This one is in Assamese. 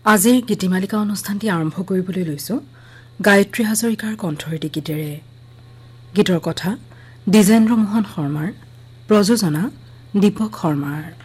আজিৰ গীতিমালিকা অনুষ্ঠানটি আৰম্ভ কৰিবলৈ লৈছো গায়ত্ৰী হাজৰিকাৰ কণ্ঠৰে গীতেৰে। গীতৰ কথা দ্বিজেন্দ্ৰ মোহন শৰ্মাৰ, প্ৰযোজনা দীপক শৰ্মাৰ।